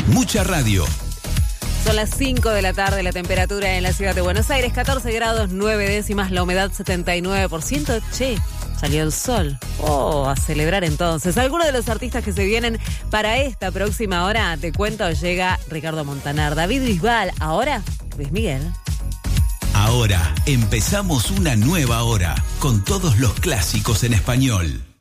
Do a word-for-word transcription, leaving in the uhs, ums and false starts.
Mucha radio. Son las cinco de la tarde, la temperatura en la ciudad de Buenos Aires, catorce grados, nueve décimas, la humedad setenta y nueve por ciento. Che, salió el sol. Oh, a celebrar entonces. Algunos de los artistas que se vienen para esta próxima hora, te cuento, llega Ricardo Montaner, David Bisbal, ahora Luis Miguel. Ahora empezamos una nueva hora con todos los clásicos en español.